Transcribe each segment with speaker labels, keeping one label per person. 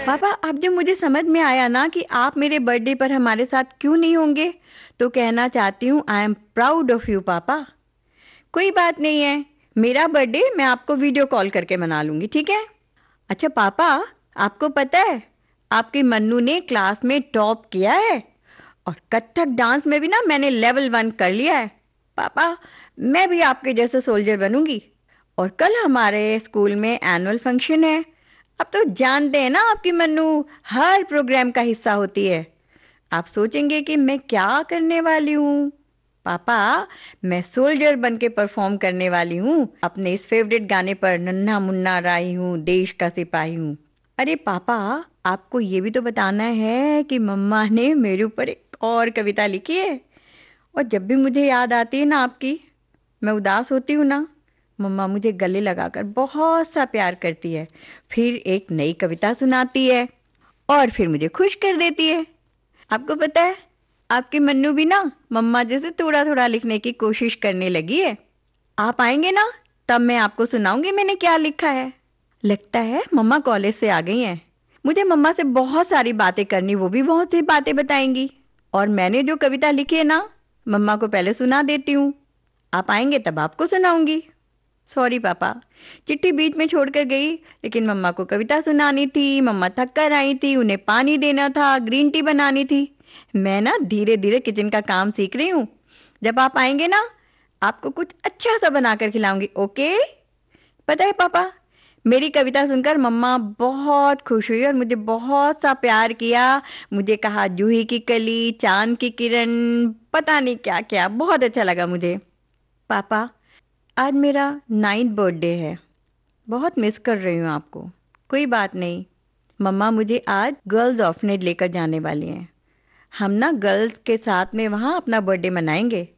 Speaker 1: पापा, अब जब मुझे समझ में आया ना कि आप मेरे बर्थडे पर हमारे साथ क्यों नहीं होंगे, तो कहना चाहती हूँ I am proud of you पापा। कोई बात नहीं है, मेरा बर्थडे मैं आपको वीडियो कॉल करके मना लूँगी, ठीक है? अच्छा पापा, आपको पता है आपके मन्नू ने क्लास में टॉप किया है और कथक डांस में भी ना मैंने लेवल 1 कर लिया है। पापा, मैं भी आपके जैसे सोल्जर बनूंगी। और कल हमारे स्कूल में एनुअल फंक्शन है। अब तो जानते हैं ना आपकी मन्नू हर प्रोग्राम का हिस्सा होती है। आप सोचेंगे कि मैं क्या करने वाली हूँ। पापा, मैं सोल्जर बन के परफॉर्म करने वाली हूँ अपने इस फेवरेट गाने पर, नन्हा मुन्ना राही हूँ, देश का सिपाही हूँ। अरे पापा, आपको ये भी तो बताना है कि मम्मा ने मेरे ऊपर एक और कविता लिखी है। और जब भी मुझे याद आती है ना आपकी, मैं उदास होती हूँ ना, मम्मा मुझे गले लगाकर बहुत सा प्यार करती है, फिर एक नई कविता सुनाती है और फिर मुझे खुश कर देती है। आपको पता है, आपकी मन्नू भी ना मम्मा जैसे थोड़ा थोड़ा लिखने की कोशिश करने लगी है। आप आएंगे ना, तब मैं आपको सुनाऊंगी मैंने क्या लिखा है। लगता है मम्मा कॉलेज से आ गई हैं। मुझे मम्मा से बहुत सारी बातें करनी, वो भी बहुत सी बातें बताएंगी। और मैंने जो कविता लिखी है ना, मम्मा को पहले सुना देती हूँ। आप आएंगे तब आपको सुनाऊंगी। सॉरी पापा, चिट्ठी बीच में छोड़कर गई, लेकिन मम्मा को कविता सुनानी थी। मम्मा थक कर आई थी, उन्हें पानी देना था, ग्रीन टी बनानी थी। मैं ना धीरे धीरे किचन का काम सीख रही हूँ। जब आप आएंगे ना, आपको कुछ अच्छा सा बनाकर खिलाऊंगी, ओके? पता है पापा, मेरी कविता सुनकर मम्मा बहुत खुश हुई और मुझे बहुत सा प्यार किया। मुझे कहा जूही की कली, चांद की किरण, पता नहीं क्या क्या, बहुत अच्छा लगा मुझे। पापा, आज मेरा 9th बर्थडे है। बहुत मिस कर रही हूँ आपको। कोई बात नहीं, मम्मा मुझे आज गर्ल्स ऑर्फनेज लेकर जाने वाली हैं। हम ना गर्ल्स के साथ में वहाँ अपना बर्थडे मनाएंगे।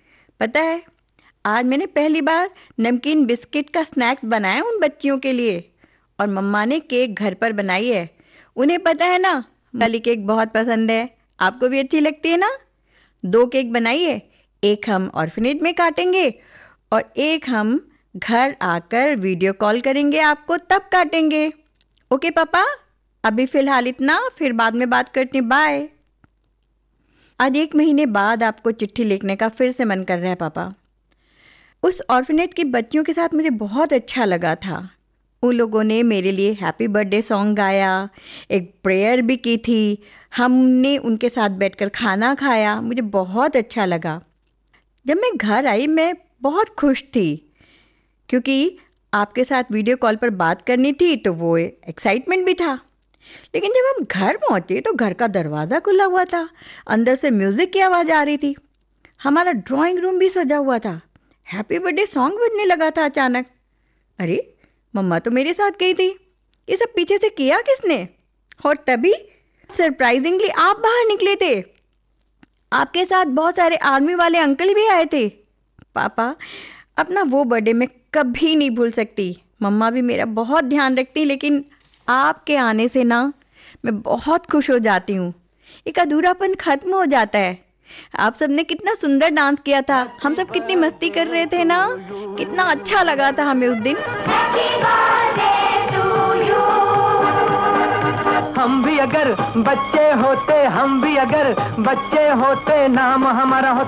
Speaker 1: पता है, आज मैंने पहली बार नमकीन बिस्किट का स्नैक्स बनाया उन बच्चियों के लिए। और मम्मा ने केक घर पर बनाई है। उन्हें पता है ना, वाली केक बहुत पसंद है। आपको भी अच्छी लगती है ना? 2 केक बनाइए, एक हम ऑर्फनेज में काटेंगे और एक हम घर आकर वीडियो कॉल करेंगे आपको, तब काटेंगे। ओके पापा, अभी फ़िलहाल इतना, फिर बाद में बात करती हूँ, बाय। आज 1 महीने बाद आपको चिट्ठी लिखने का फिर से मन कर रहा है पापा। उस ऑर्फनेज की बच्चियों के साथ मुझे बहुत अच्छा लगा था। उन लोगों ने मेरे लिए हैप्पी बर्थडे सॉन्ग गाया, एक प्रेयर भी की थी। हमने उनके साथ बैठकर खाना खाया, मुझे बहुत अच्छा लगा। जब मैं घर आई मैं बहुत खुश थी, क्योंकि आपके साथ वीडियो कॉल पर बात करनी थी, तो वो एक्साइटमेंट भी था। लेकिन जब हम घर पहुंचे तो घर का दरवाज़ा खुला हुआ था, अंदर से म्यूज़िक की आवाज़ आ रही थी। हमारा ड्राइंग रूम भी सजा हुआ था, हैप्पी बर्थडे सॉन्ग बजने लगा था अचानक। अरे, मम्मा तो मेरे साथ गई थी, ये सब पीछे से किया किसने? और तभी सरप्राइजिंगली आप बाहर निकले थे। आपके साथ बहुत सारे आर्मी वाले अंकल भी आए थे। पापा, अपना वो बर्थडे मैं कभी नहीं भूल सकती। मम्मा भी मेरा बहुत ध्यान रखती, लेकिन आपके आने से ना मैं बहुत खुश हो जाती हूँ। एक अधूरापन खत्म हो जाता है। आप सबने कितना सुंदर डांस किया था, हम सब कितनी मस्ती कर रहे थे ना, कितना अच्छा लगा था हमें उस दिन।
Speaker 2: हम भी अगर बच्चे होते, हम भी अगर बच्चे होते, नाम हमारा होता